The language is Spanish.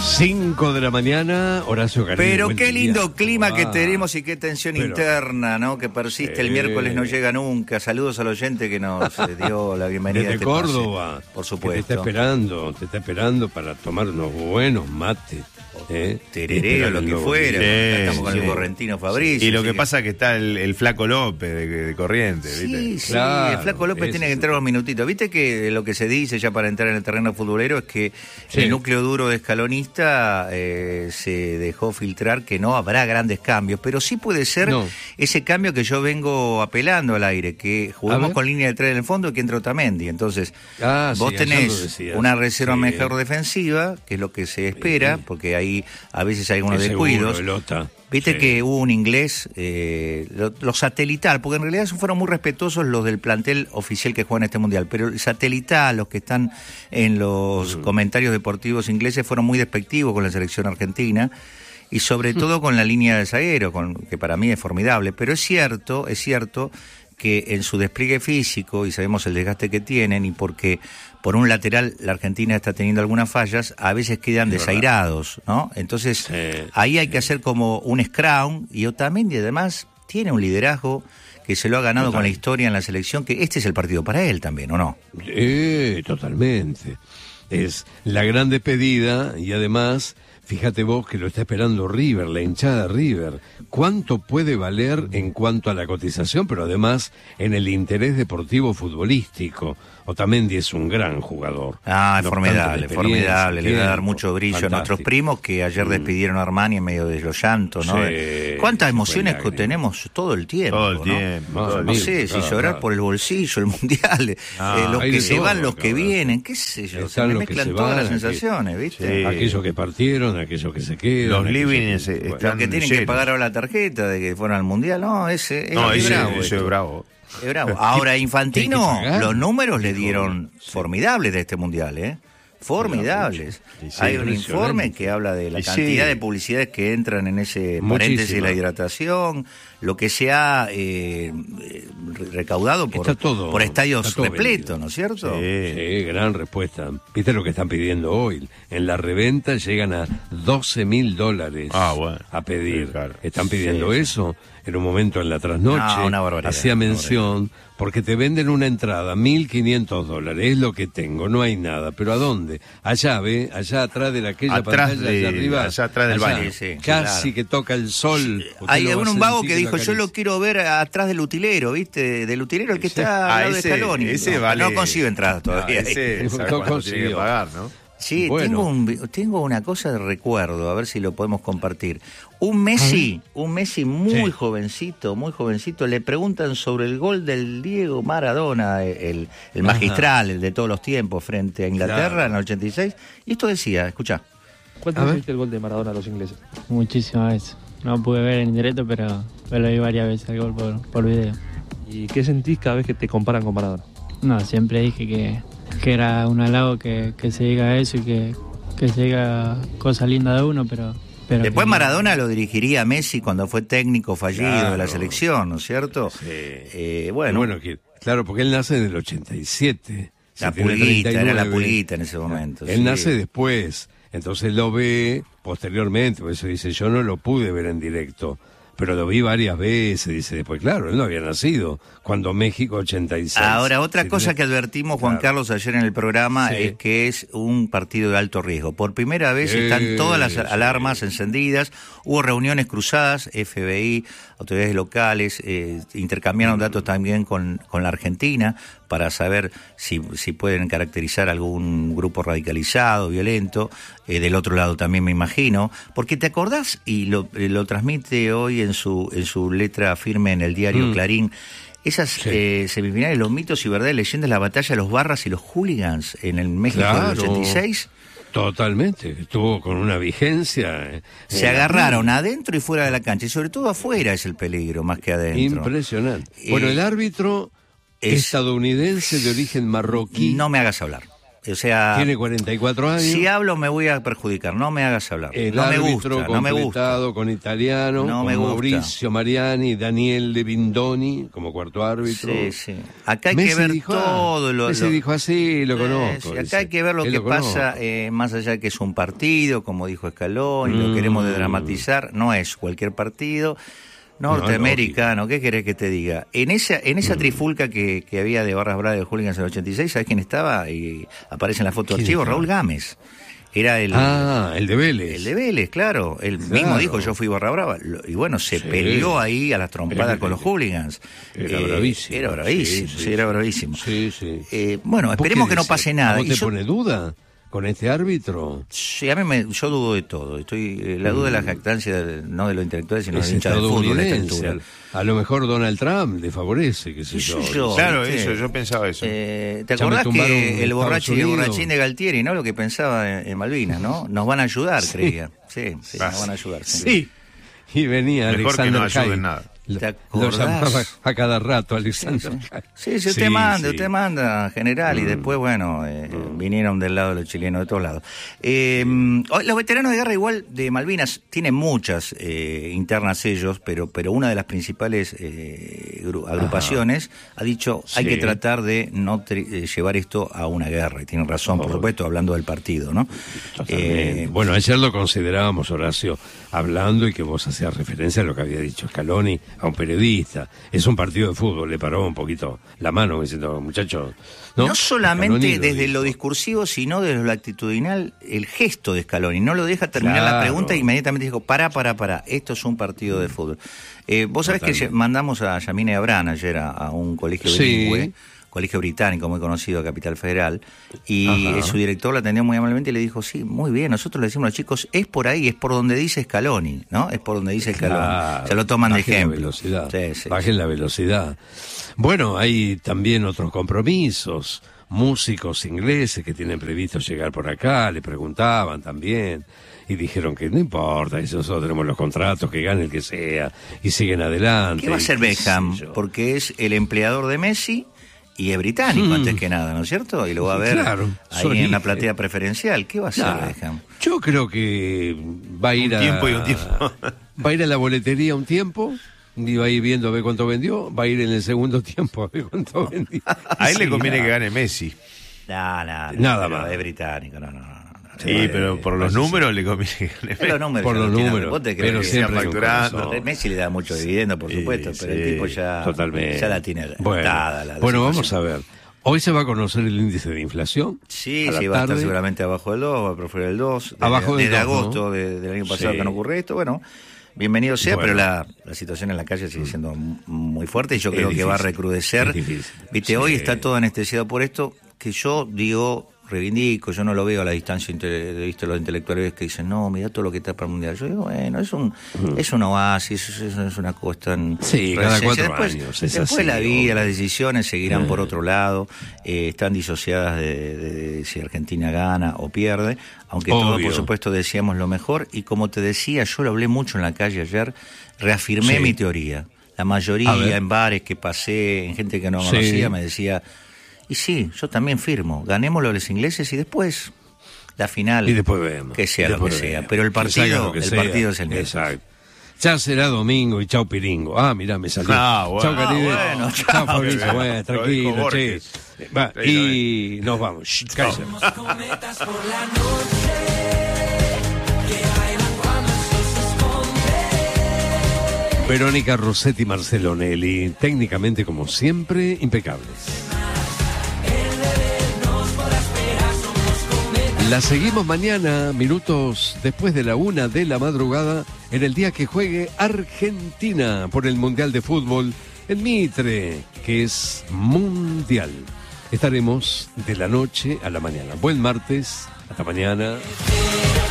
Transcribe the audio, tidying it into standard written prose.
5 de la mañana, Horacio Carilli. Pero qué lindo clima que tenemos y qué tensión interna, ¿no? Que persiste. El miércoles no llega nunca. Saludos al oyente que nos dio la bienvenida. Desde a este Córdoba. pase. Por supuesto. Te está esperando para tomar unos buenos mates. Tereré o lo que fuera. Estamos con el Correntino Fabricio. Y lo que pasa es que está el Flaco López de Corrientes, ¿viste? Sí, claro, el Flaco López tiene que entrar unos minutitos. Viste que lo que se dice ya para entrar en el terreno futbolero es que el núcleo duro de Escalonista se dejó filtrar que no habrá grandes cambios, pero sí puede ser ese cambio que yo vengo apelando al aire, que juguemos con línea de 3 en el fondo y que entre Otamendi. Entonces, vos tenés una reserva mejor defensiva, que es lo que se espera, porque ahí a veces hay algunos descuidos. Viste que hubo un inglés, lo satelital, porque en realidad fueron muy respetuosos los del plantel oficial que juega en este mundial, pero el satelital, los que están en los comentarios deportivos ingleses, fueron muy despectivos con la selección argentina y sobre todo con la línea de zaguero, que para mí es formidable, pero es cierto que en su despliegue físico, y sabemos el desgaste que tienen, y porque por un lateral la Argentina está teniendo algunas fallas, a veces quedan desairados, ¿no? Entonces, ahí hay que hacer como un scrum, y Otamendi además tiene un liderazgo que se lo ha ganado con la historia en la selección, que este es el partido para él también, ¿o no? Totalmente. Es la gran despedida, y además, fíjate vos que lo está esperando River, la hinchada River. ¿Cuánto puede valer en cuanto a la cotización, pero además en el interés deportivo futbolístico? Otamendi es un gran jugador. Formidable. Le va a dar mucho brillo a nuestros primos que ayer despidieron a Armani en medio de los llantos, ¿no? ¿Cuántas emociones que tenemos todo el tiempo? No sé, si llorar por el bolsillo, el mundial, los que se van, los que vienen, qué sé yo, se me mezclan todas las sensaciones, ¿viste? Aquellos que partieron, aquellos que se quedan. Los livings están los que tienen que pagar ahora la tarjeta de que fueron al mundial, ese es bravo. Es bravo. Ahora, Infantino, los números le dieron formidables de este mundial, formidables. Hay un informe que habla de la cantidad de publicidades que entran en ese paréntesis, la hidratación, lo que se ha recaudado por estadios repletos, ¿no es cierto? Sí, gran respuesta. ¿Viste lo que están pidiendo hoy? En la reventa llegan a $12,000 a pedir. Claro. Están pidiendo eso. En un momento en la trasnoche hacía mención, porque te venden una entrada, $1,500, es lo que tengo, no hay nada. ¿Pero a dónde? Allá, allá atrás de aquella pantalla, allá arriba. Allá atrás del baño. Casi que toca el sol. Hay un vago que dijo, yo lo quiero ver atrás del utilero, ¿viste? Del utilero, el que está al lado de Scaloni. No consigue entradas todavía. No consigue pagar, ¿no? Sí, bueno. tengo una cosa de recuerdo, a ver si lo podemos compartir. Un Messi muy jovencito, le preguntan sobre el gol del Diego Maradona, el magistral, el de todos los tiempos, frente a Inglaterra en el 86, y esto decía, escuchá. ¿Cuántas veces viste el gol de Maradona a los ingleses? Muchísimas veces. No pude ver en directo, pero lo vi varias veces el gol por video. ¿Y qué sentís cada vez que te comparan con Maradona? No, siempre dije que era un halago que se diga eso y que se diga cosas lindas de uno, pero después Maradona lo dirigiría a Messi cuando fue técnico fallido de la selección, ¿no es cierto? Sí. Claro, porque él nace en el 87. La Pulguita, era la Pulguita en ese momento. Él nace después, entonces lo ve posteriormente, por eso dice, yo no lo pude ver en directo, pero lo vi varias veces, dice después, claro, él no había nacido cuando México 86. Ahora, otra cosa que advertimos, Juan Carlos, ayer en el programa, es que es un partido de alto riesgo. Por primera vez están todas las alarmas encendidas, hubo reuniones cruzadas, FBI, autoridades locales, intercambiaron datos también con la Argentina para saber si pueden caracterizar algún grupo radicalizado, violento, del otro lado también me imagino, porque te acordás, y lo transmite hoy en su letra firme en el diario Clarín, esas semifinales, los mitos y verdades, leyendas, la batalla de los Barras y los Hooligans en el México del 86. Totalmente, estuvo con una vigencia. Se agarraron adentro y fuera de la cancha, y sobre todo afuera es el peligro, más que adentro. Impresionante. Bueno, el árbitro estadounidense de origen marroquí. No me hagas hablar. O sea, tiene 44 años. Si hablo me voy a perjudicar, no me hagas hablar. No me gusta, no me gusta. Con italiano, no con Mauricio Mariani, Daniel De Bindoni como cuarto árbitro. Sí. Acá hay que ver todo lo... Messi dijo así, lo conozco. Sí, acá hay que ver lo que pasa, más allá de que es un partido, como dijo Scaloni, lo queremos de dramatizar, no es cualquier partido. Norteamericano, ¿qué querés que te diga? En esa trifulca que había de Barras Bravas de Hooligans en el 86, ¿sabés quién estaba? Y aparece en la foto de archivo, Raúl Gámez. Era el de Vélez. El de Vélez, claro. Él mismo dijo, yo fui Barra Brava. Y bueno, se peleó ahí a las trompadas con los Hooligans. Era bravísimo. Era bravísimo, era bravísimo. Sí. Bueno, esperemos que no pase nada. ¿Vos te pone duda con este árbitro? Sí, yo dudo de todo. La duda de la jactancia, no de los intelectuales, sino de los hinchas del fútbol. A lo mejor Donald Trump le favorece, qué sé yo. Claro, yo pensaba eso. ¿Te acordás que el borrachín de Galtieri, ¿no? Lo que pensaba en Malvinas, ¿no? Nos van a ayudar, creía. Sí, nos van a ayudar. Sí. Y venía mejor Alexander que no ayuden nada. Lo llamaba a cada rato Alexander. Sí, usted manda, general, y después, bueno, vinieron del lado de los chilenos, de todos lados. Los veteranos de guerra, igual de Malvinas, tienen muchas internas ellos, pero una de las principales agrupaciones ha dicho, hay que tratar de no llevar esto a una guerra, y tienen razón, por supuesto, hablando del partido, ¿no? Bueno, ayer lo considerábamos, Horacio, hablando, y que vos hacías referencia a lo que había dicho Scaloni a un periodista. Es un partido de fútbol, le paró un poquito la mano diciendo, muchachos. No solamente desde lo discursivo, sino desde lo actitudinal, el gesto de Scaloni. No lo deja terminar la pregunta e inmediatamente dijo, pará, esto es un partido de fútbol. Vos sabés que mandamos a Yamina y Abraham ayer a un colegio bilingüe, colegio británico muy conocido, Capital Federal, y su director la atendió muy amablemente y le dijo, sí, muy bien, nosotros le decimos a los chicos, es por ahí, es por donde dice Scaloni, ¿no? Es por donde dice Scaloni. Se lo toman de ejemplo. Bajen la velocidad. Bueno, hay también otros compromisos, músicos ingleses que tienen previsto llegar por acá, le preguntaban también, y dijeron que no importa, y nosotros tenemos los contratos, que gane el que sea, y siguen adelante. ¿Qué va a hacer Beckham? Porque es el empleador de Messi, y es británico antes que nada, ¿no es cierto? Y lo va a ver ahí en la platea preferencial. ¿Qué va a hacer Beckham? Yo creo que va a ir va a ir a la boletería un tiempo, y va a ir viendo a ver cuánto vendió, va a ir en el segundo tiempo a ver cuánto vendió. A él le conviene que gane Messi. Nada más. Es británico, no. Sí, pero por los números le conviene que gane. Por los números. ¿Vos te crees pero que siempre facturando? Messi le da mucho dividendo, por supuesto, pero el tipo ya la tiene datada. Bueno, vamos a ver. Hoy se va a conocer el índice de inflación. Sí, va a estar seguramente abajo del 2, va a preferir el 2. Desde agosto del año pasado que no ocurre esto, bueno, bienvenido sea, pero la situación en la calle sigue siendo muy fuerte y yo creo que va a recrudecer. Viste, hoy está todo anestesiado por esto, que yo digo, reivindico, yo no lo veo a la distancia de los intelectuales que dicen, no, mira todo lo que está para el Mundial. Yo digo, bueno, es un oasis, es una cosa tan... Sí, cada 4 años. Después la vida, las decisiones seguirán por otro lado, están disociadas de si Argentina gana o pierde, aunque todos, por supuesto, decíamos lo mejor, y como te decía, yo lo hablé mucho en la calle ayer, reafirmé mi teoría. La mayoría en bares que pasé, en gente que no conocía, me decía... Y sí, yo también firmo. Ganémoslo a los ingleses y después la final. Y después vemos. Que sea lo que sea. Pero el partido es el mismo. Exacto. Ya será domingo y chau Piringo. Mirá, me salió. Chau Caribe. Chau Fabricio. Bueno, tranquilo, che. Y nos vamos. Cállate. Verónica Rossetti, Marcelo Nelly, técnicamente como siempre, impecables. La seguimos mañana, minutos después de la 1 de la madrugada, en el día que juegue Argentina por el Mundial de Fútbol en Mitre, que es mundial. Estaremos de la noche a la mañana. Buen martes, hasta mañana.